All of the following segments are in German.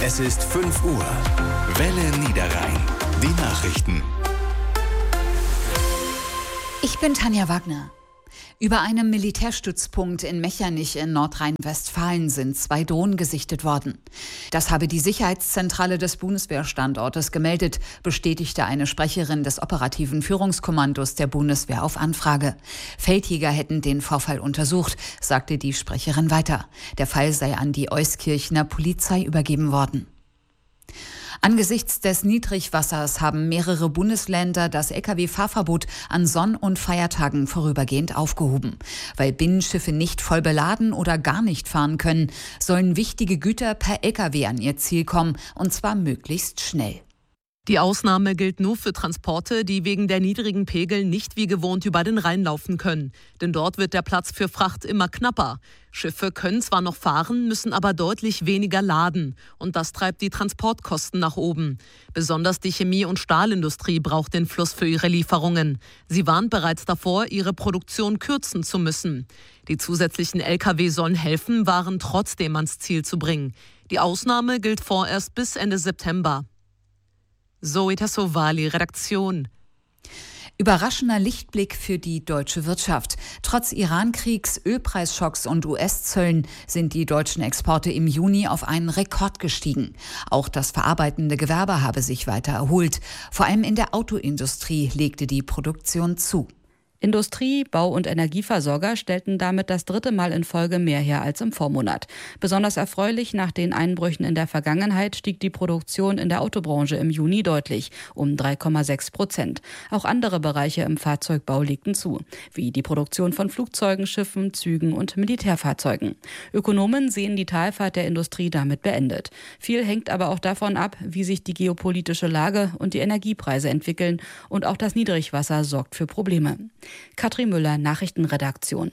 Es ist 5 Uhr. Welle Niederrhein. Die Nachrichten. Ich bin Tanja Wagner. Über einem Militärstützpunkt in Mechernich in Nordrhein-Westfalen sind 2 Drohnen gesichtet worden. Das habe die Sicherheitszentrale des Bundeswehrstandortes gemeldet, bestätigte eine Sprecherin des operativen Führungskommandos der Bundeswehr auf Anfrage. Feldjäger hätten den Vorfall untersucht, sagte die Sprecherin weiter. Der Fall sei an die Euskirchener Polizei übergeben worden. Angesichts des Niedrigwassers haben mehrere Bundesländer das Lkw-Fahrverbot an Sonn- und Feiertagen vorübergehend aufgehoben. Weil Binnenschiffe nicht voll beladen oder gar nicht fahren können, sollen wichtige Güter per Lkw an ihr Ziel kommen, und zwar möglichst schnell. Die Ausnahme gilt nur für Transporte, die wegen der niedrigen Pegel nicht wie gewohnt über den Rhein laufen können. Denn dort wird der Platz für Fracht immer knapper. Schiffe können zwar noch fahren, müssen aber deutlich weniger laden. Und das treibt die Transportkosten nach oben. Besonders die Chemie- und Stahlindustrie braucht den Fluss für ihre Lieferungen. Sie warnt bereits davor, ihre Produktion kürzen zu müssen. Die zusätzlichen Lkw sollen helfen, Waren trotzdem ans Ziel zu bringen. Die Ausnahme gilt vorerst bis Ende September. Zoe Tassovali, Redaktion. Überraschender Lichtblick für die deutsche Wirtschaft. Trotz Iran-Kriegs, Ölpreisschocks und US-Zöllen sind die deutschen Exporte im Juni auf einen Rekord gestiegen. Auch das verarbeitende Gewerbe habe sich weiter erholt. Vor allem in der Autoindustrie legte die Produktion zu. Industrie-, Bau- und Energieversorger stellten damit das 3. Mal in Folge mehr her als im Vormonat. Besonders erfreulich, nach den Einbrüchen in der Vergangenheit stieg die Produktion in der Autobranche im Juni deutlich, um 3,6%. Auch andere Bereiche im Fahrzeugbau legten zu, wie die Produktion von Flugzeugen, Schiffen, Zügen und Militärfahrzeugen. Ökonomen sehen die Talfahrt der Industrie damit beendet. Viel hängt aber auch davon ab, wie sich die geopolitische Lage und die Energiepreise entwickeln, und auch das Niedrigwasser sorgt für Probleme. Katrin Müller, Nachrichtenredaktion.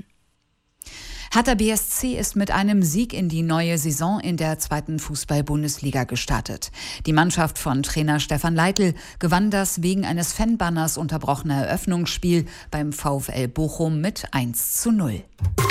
Hertha BSC ist mit einem Sieg in die neue Saison in der 2. Fußball-Bundesliga gestartet. Die Mannschaft von Trainer Stefan Leitl gewann das wegen eines Fanbanners unterbrochene Eröffnungsspiel beim VfL Bochum mit 1:0.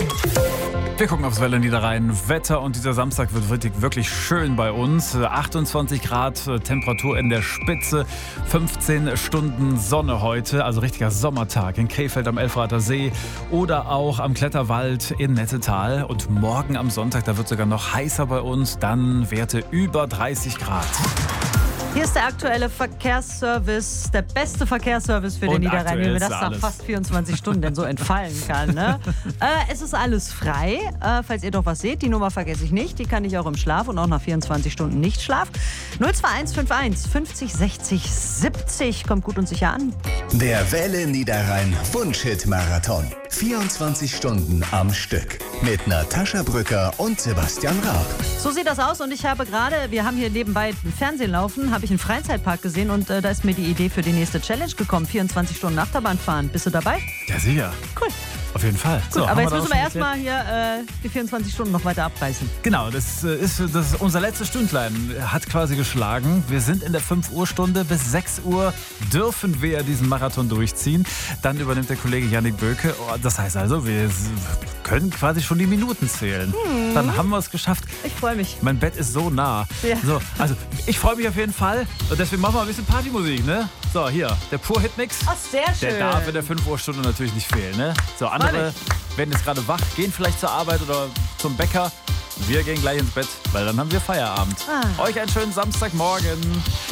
Wir gucken aufs Welle Niederrhein. Wetter, und dieser Samstag wird wirklich schön bei uns. 28 Grad Temperatur in der Spitze, 15 Stunden Sonne heute, also richtiger Sommertag in Krefeld am Elfrather See oder auch am Kletterwald in Nettetal. Und morgen am Sonntag, da wird sogar noch heißer bei uns, dann Werte über 30 Grad. Hier ist der aktuelle Verkehrsservice, der beste Verkehrsservice für den Niederrhein, wie mir das nach fast 24 Stunden denn so entfallen kann. Ne? Es ist alles frei, falls ihr doch was seht. Die Nummer vergesse ich nicht, die kann ich auch im Schlaf und auch nach 24 Stunden nicht Schlaf. 02151 50 60 70, kommt gut und sicher an. Der Welle Niederrhein Wunschhit-Marathon. 24 Stunden am Stück. Mit Natascha Brücker und Sebastian Raab. So sieht das aus, und ich habe gerade, wir haben hier nebenbei ein Fernsehen laufen, habe ich einen Freizeitpark gesehen, und da ist mir die Idee für die nächste Challenge gekommen. 24 Stunden Achterbahn fahren. Bist du dabei? Ja, sicher. Cool. Auf jeden Fall. Gut, aber jetzt müssen wir erstmal hier die 24 Stunden noch weiter abreißen. Genau, das ist unser letztes Stündlein. Hat quasi geschlagen. Wir sind in der 5-Uhr-Stunde. Bis 6 Uhr dürfen wir diesen Marathon durchziehen. Dann übernimmt der Kollege Yannick Böke. Das heißt also, wir können quasi schon die Minuten zählen. Dann haben wir es geschafft. Ich freue mich. Mein Bett ist so nah. Ja. So, also ich freue mich auf jeden Fall. Und deswegen machen wir ein bisschen Partymusik, ne? So, hier, der Pur-Hit-Mix. Ach, sehr schön. Der darf in der 5-Uhr-Stunde natürlich nicht fehlen, ne? So, andere werden jetzt gerade wach, gehen vielleicht zur Arbeit oder zum Bäcker. Wir gehen gleich ins Bett, weil dann haben wir Feierabend. Euch einen schönen Samstagmorgen.